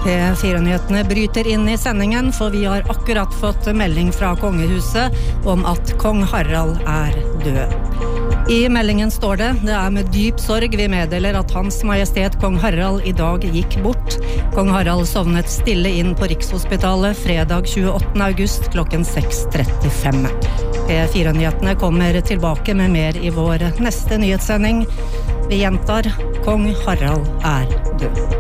P4-nyhetene bryter inn I sendingen, for vi har akkurat fått melding fra kongehuset om at kong Harald død. I meldingen står det med dyp sorg vi meddeler at Hans Majestet Kong Harald I dag gikk bort. Kong Harald sovnet stille inn på Rikshospitalet fredag 28. august klokken 6:35. P4-nyhetene kommer tilbake med mer I vår neste nyhetssending. Vi gjentar, Kong Harald død.